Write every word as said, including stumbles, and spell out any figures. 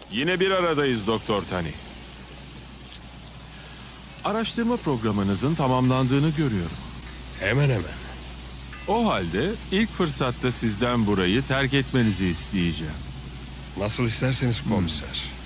Yine bir aradayız Doktor Tani. Araştırma programınızın tamamlandığını görüyorum. Hemen hemen. O halde ilk fırsatta sizden burayı terk etmenizi isteyeceğim. Nasıl isterseniz komiser.